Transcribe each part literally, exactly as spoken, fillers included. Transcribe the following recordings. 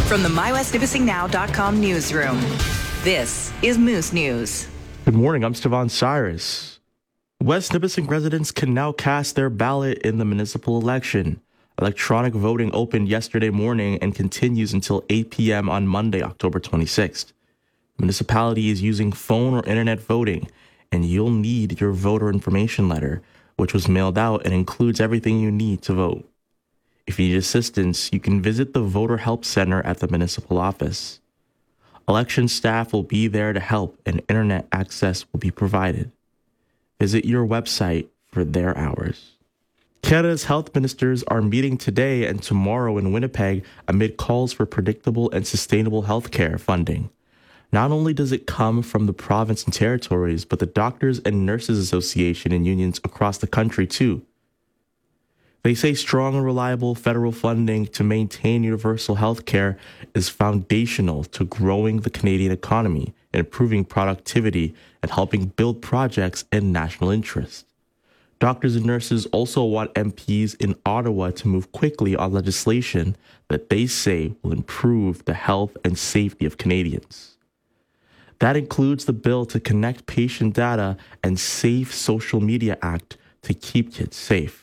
From the my west nipissing now dot com newsroom, this is Moose News. Good morning, I'm Stevan Cyrus. West Nipissing residents can now cast their ballot in the municipal election. Electronic voting opened yesterday morning and continues until eight p.m. on Monday, October twenty-sixth. The municipality is using phone or internet voting, and you'll need your voter information letter, which was mailed out and includes everything you need to vote. If you need assistance, you can visit the Voter Help Center at the municipal office. Election staff will be there to help, and internet access will be provided. Visit your website for their hours. Canada's health ministers are meeting today and tomorrow in Winnipeg amid calls for predictable and sustainable health care funding. Not only does it come from the province and territories, but the Doctors and Nurses Association and unions across the country too. They say strong and reliable federal funding to maintain universal health care is foundational to growing the Canadian economy, improving productivity, and helping build projects in national interest. Doctors and nurses also want M Ps in Ottawa to move quickly on legislation that they say will improve the health and safety of Canadians. That includes the bill to connect patient data and Safe Social Media Act to keep kids safe.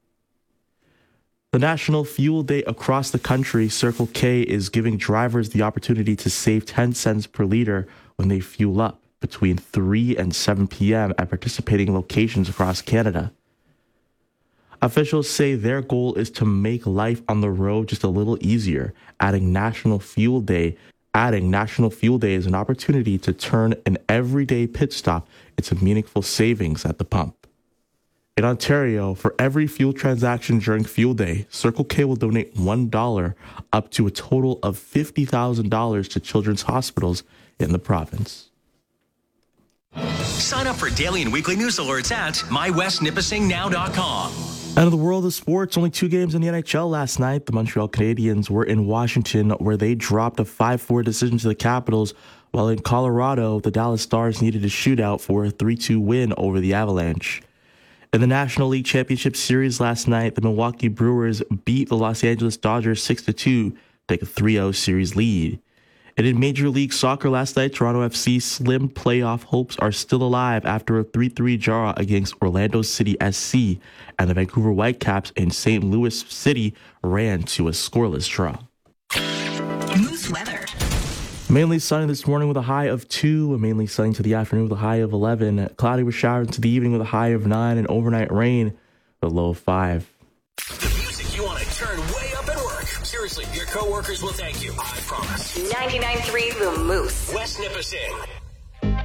The National Fuel Day across the country, Circle K is giving drivers the opportunity to save ten cents per liter when they fuel up between three and seven p.m. at participating locations across Canada. Officials say their goal is to make life on the road just a little easier, adding National Fuel Day. Adding National Fuel Day is an opportunity to turn an everyday pit stop into meaningful savings at the pump. In Ontario, for every fuel transaction during Fuel Day, Circle K will donate one dollar up to a total of fifty thousand dollars to children's hospitals in the province. Sign up for daily and weekly news alerts at my west nipissing now dot com. Out of the world of sports, only two games in the N H L last night. The Montreal Canadiens were in Washington, where they dropped a five four decision to the Capitals, while in Colorado, the Dallas Stars needed a shootout for a three two win over the Avalanche. In the National League Championship Series last night, the Milwaukee Brewers beat the Los Angeles Dodgers six to two to take a three oh series lead. And in Major League Soccer last night, Toronto F C's slim playoff hopes are still alive after a three three draw against Orlando City S C, and the Vancouver Whitecaps in Saint Louis City ran to a scoreless draw. Moose weather. Mainly sunny this morning with a high of two, mainly sunny to the afternoon with a high of eleven, cloudy with showers into the evening with a high of nine, and overnight rain with a low of five. The music you want to turn way up at work. Seriously, your coworkers will thank you. I promise. ninety-nine point three The Moose. West Nipissing.